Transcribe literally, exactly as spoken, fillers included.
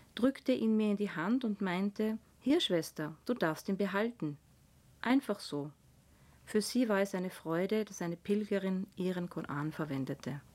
drückte ihn mir in die Hand und meinte, »Hier, Schwester, du darfst ihn behalten.« Einfach so. Für sie war es eine Freude, dass eine Pilgerin ihren Koran verwendete.